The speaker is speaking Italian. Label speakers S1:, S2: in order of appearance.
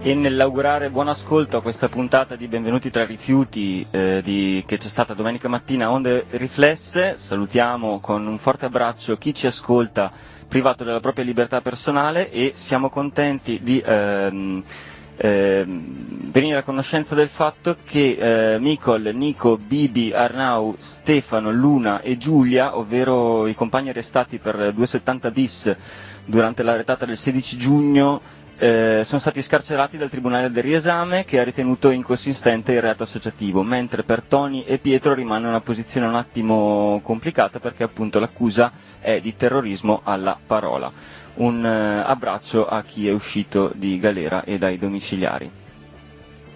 S1: E nell'augurare buon ascolto a questa puntata di Benvenuti tra rifiuti che c'è stata domenica mattina a Onde Riflesse, salutiamo con un forte abbraccio chi ci ascolta privato della propria libertà personale e siamo contenti di venire a conoscenza del fatto che Micol, Nico, Bibi, Arnau, Stefano, Luna e Giulia, ovvero i compagni arrestati per 270 bis durante la retata del 16 giugno, sono stati scarcerati dal Tribunale del Riesame, che ha ritenuto inconsistente il reato associativo, mentre per Toni e Pietro rimane una posizione un attimo complicata perché appunto l'accusa è di terrorismo alla parola. Un abbraccio a chi è uscito di galera e dai domiciliari.